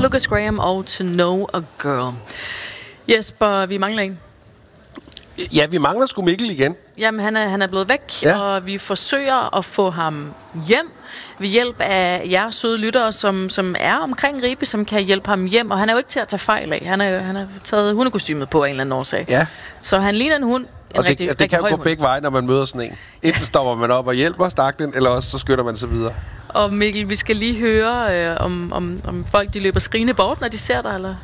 Lucas Graham og To Know a Girl. Jesper, vi mangler en. Ja, vi mangler sgu Mikkel igen. Jamen, han er blevet væk, og vi forsøger at få ham hjem ved hjælp af jer søde lyttere, som er omkring Ribe, som kan hjælpe ham hjem. Og han er jo ikke til at tage fejl af. Han har taget hundekostymet på af en eller anden årsag. Ja. Så han ligner en hund. Det kan jo gå begge veje, når man møder sådan en. Enten stopper man op og hjælper staklen, eller også så skynder man sig videre. Og Mikkel, vi skal lige høre, om folk de løber skrigende bort, når de ser dig, eller?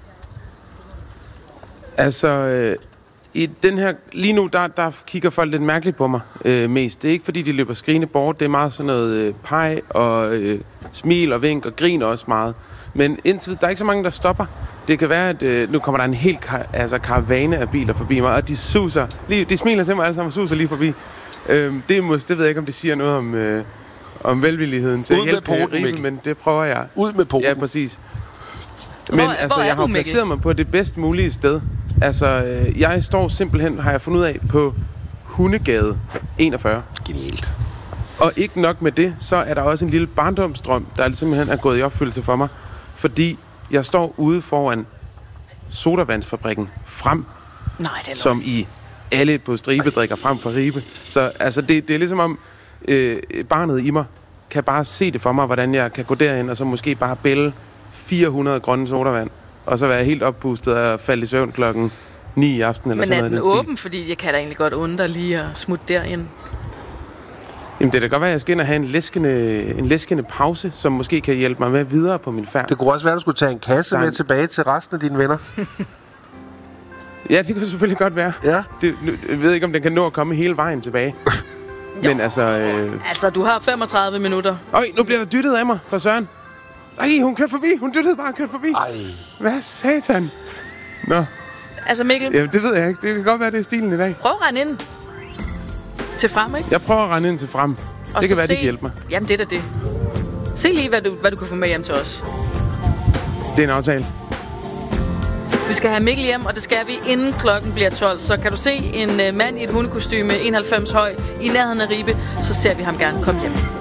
Altså, i den her, lige nu, der kigger folk lidt mærkeligt på mig mest. Det er ikke, fordi de løber skrigende bort. Det er meget sådan noget peg og smil og vink og grin også meget. Men indtil der er ikke så mange, der stopper. Det kan være, at nu kommer der en hel karavane af biler forbi mig, og de suser. De smiler til mig alle sammen og suser lige forbi. Det ved jeg ikke, om det siger noget om velvilligheden til at hjælpe Ribe, men det prøver jeg. Ud med poten. Ja, præcis. Men altså, jeg har placeret mig på det bedst mulige sted. Altså, jeg står simpelthen, har jeg fundet ud af, på Hundegade 41. Genialt. Og ikke nok med det, så er der også en lille barndomsdrøm, der simpelthen er gået i opfyldelse for mig. Fordi jeg står ude foran sodavandsfabrikken Frem. Nej, det er som i alle på Stribe drikker frem for Ribe. Så altså, det er ligesom om barnet i mig kan bare se det for mig, hvordan jeg kan gå derind og så måske bare bælge 400 grønne sodavand. Og så være helt oppustet og falde i søvn klokken 9 i aften. Eller sådan noget. Men er den åben? Fordi jeg kan da egentlig godt undre lige at smutte derind. Jamen, det kan godt være, at jeg skal ind og have en læskende pause, som måske kan hjælpe mig med videre på min færd. Det kunne også være, at du skulle tage en kasse med tilbage til resten af dine venner. Ja, det kunne selvfølgelig godt være. Ja. Jeg ved ikke, om den kan nå at komme hele vejen tilbage. Men altså... Altså, du har 35 minutter. Nu bliver der dyttet af mig fra Søren. Ej, hun kørte forbi. Hun dyttede bare og kørte forbi. Ej. Hvad satan? Nå. Altså, Mikkel... Ja, det ved jeg ikke. Det kan godt være, det er stilen i dag. Prøv at rende ind til Frem, ikke? Jeg prøver at rende ind til Frem. Og det kan være, det kan hjælpe mig. Jamen, det er da det. Se lige, hvad du kan få med hjem til os. Det er en aftale. Vi skal have Mikkel hjem, og det skal vi inden klokken bliver 12. Så kan du se en mand i et hundekostyme, 91 høj, i nærheden af Ribe, så ser vi ham gerne komme hjem.